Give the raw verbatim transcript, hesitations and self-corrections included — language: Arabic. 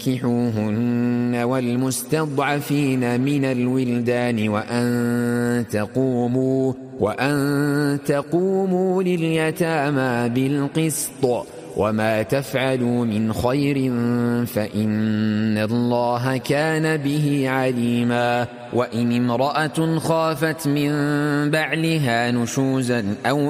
فانكحوهن والمستضعفين من الولدان وأن تقوموا وأن تقوموا لليتامى بالقسط وما تفعلوا من خير فإن الله كان به عليما. وإن امرأة خافت من بعلها نشوزا أو